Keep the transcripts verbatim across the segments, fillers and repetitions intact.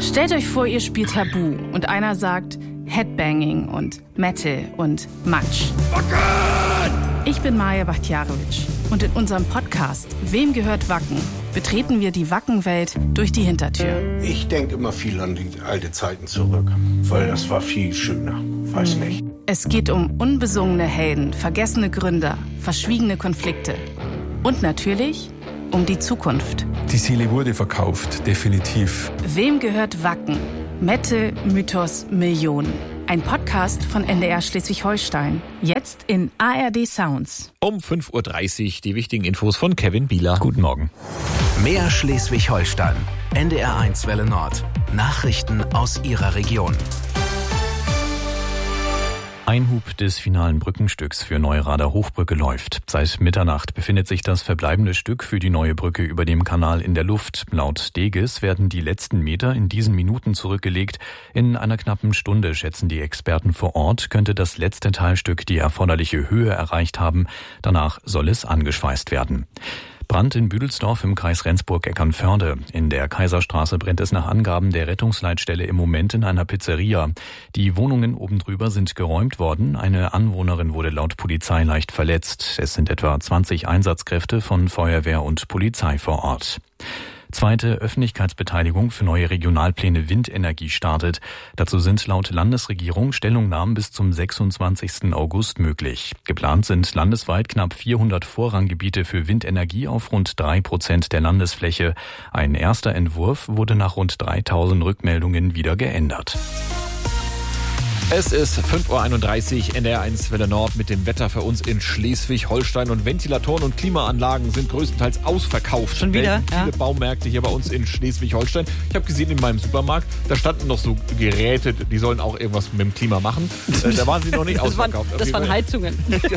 Stellt euch vor, ihr spielt Tabu und einer sagt Headbanging und Metal und Matsch. Ich bin Maja Bachtjarowitsch und in unserem Podcast Wem gehört Wacken? Betreten wir die Wackenwelt durch die Hintertür. Ich denke immer viel an die alte Zeiten zurück, weil das war viel schöner. Weiß nicht. Es geht um unbesungene Helden, vergessene Gründer, verschwiegene Konflikte und natürlich um die Zukunft. Die Seele wurde verkauft, definitiv. Wem gehört Wacken? Metal, Mythos, Millionen. Ein Podcast von N D R Schleswig-Holstein. Jetzt in A R D Sounds. Um fünf Uhr dreißig die wichtigen Infos von Kevin Bieler. Guten Morgen. Mehr Schleswig-Holstein. N D R eins Welle Nord. Nachrichten aus Ihrer Region. Einhub des finalen Brückenstücks für Neurader Hochbrücke läuft. Seit Mitternacht befindet sich das verbleibende Stück für die neue Brücke über dem Kanal in der Luft. Laut Deges werden die letzten Meter in diesen Minuten zurückgelegt. In einer knappen Stunde, schätzen die Experten vor Ort, könnte das letzte Teilstück die erforderliche Höhe erreicht haben. Danach soll es angeschweißt werden. Brand in Büdelsdorf im Kreis Rendsburg-Eckernförde. In der Kaiserstraße brennt es nach Angaben der Rettungsleitstelle im Moment in einer Pizzeria. Die Wohnungen oben drüber sind geräumt worden. Eine Anwohnerin wurde laut Polizei leicht verletzt. Es sind etwa zwanzig Einsatzkräfte von Feuerwehr und Polizei vor Ort. Zweite Öffentlichkeitsbeteiligung für neue Regionalpläne Windenergie startet. Dazu sind laut Landesregierung Stellungnahmen bis zum sechsundzwanzigsten August möglich. Geplant sind landesweit knapp vierhundert Vorranggebiete für Windenergie auf rund drei Prozent der Landesfläche. Ein erster Entwurf wurde nach rund dreitausend Rückmeldungen wieder geändert. Es ist fünf Uhr einunddreißig, N D R eins Welle Nord mit dem Wetter für uns in Schleswig-Holstein. Und Ventilatoren und Klimaanlagen sind größtenteils ausverkauft. Schon wieder? Viele Ja. Baumärkte hier bei uns in Schleswig-Holstein. Ich habe gesehen, in meinem Supermarkt, da standen noch so Geräte, die sollen auch irgendwas mit dem Klima machen. Äh, da waren sie noch nicht Das waren, ausverkauft. das waren Heizungen.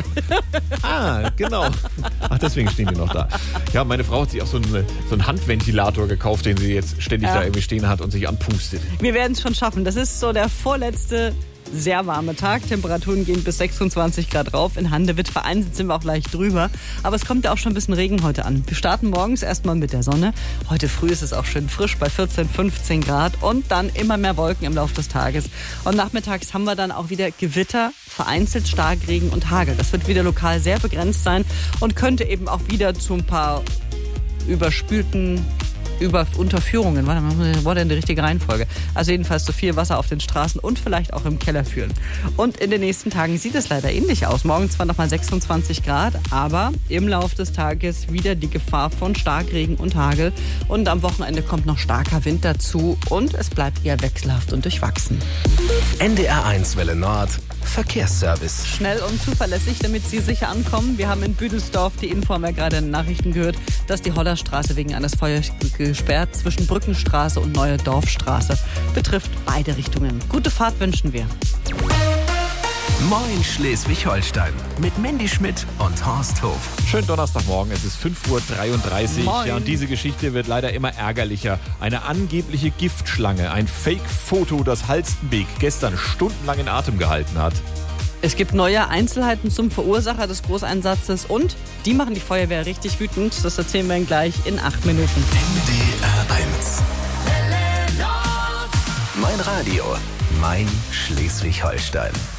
Ah, genau. Ach, deswegen stehen die noch da. Ja, meine Frau hat sich auch so, eine, so einen Handventilator gekauft, den sie jetzt ständig Ja. da irgendwie stehen hat und sich anpustet. Wir werden es schon schaffen. Das ist so der vorletzte sehr warme Tag. Temperaturen gehen bis sechsundzwanzig Grad rauf. In Handewitt vereinzelt sind wir auch leicht drüber. Aber es kommt ja auch schon ein bisschen Regen heute an. Wir starten morgens erstmal mit der Sonne. Heute früh ist es auch schön frisch bei vierzehn, fünfzehn Grad. Und dann immer mehr Wolken im Laufe des Tages. Und nachmittags haben wir dann auch wieder Gewitter, vereinzelt Starkregen und Hagel. Das wird wieder lokal sehr begrenzt sein und könnte eben auch wieder zu ein paar überspülten über Unterführungen, warte mal, was war denn die richtige Reihenfolge? Also jedenfalls so viel Wasser auf den Straßen und vielleicht auch im Keller führen. Und in den nächsten Tagen sieht es leider ähnlich aus. Morgen zwar nochmal sechsundzwanzig Grad, aber im Laufe des Tages wieder die Gefahr von Starkregen und Hagel. Und am Wochenende kommt noch starker Wind dazu und es bleibt eher wechselhaft und durchwachsen. N D R eins Welle Nord. Verkehrsservice. Schnell und zuverlässig, damit Sie sicher ankommen. Wir haben in Büdelsdorf die Info, haben wir gerade in den Nachrichten gehört, dass die Hollerstraße wegen eines Feuers gesperrt zwischen Brückenstraße und Neue Dorfstraße. Betrifft beide Richtungen. Gute Fahrt wünschen wir. Moin Schleswig-Holstein. Mit Mandy Schmidt und Horst Hof. Schönen Donnerstagmorgen, es ist fünf Uhr dreiunddreißig. Moin. Ja, und diese Geschichte wird leider immer ärgerlicher. Eine angebliche Giftschlange, ein Fake-Foto, das Halstenbek gestern stundenlang in Atem gehalten hat. Es gibt neue Einzelheiten zum Verursacher des Großeinsatzes und die machen die Feuerwehr richtig wütend. Das erzählen wir Ihnen gleich in acht Minuten. N D R eins. Mein Radio. Mein Schleswig-Holstein.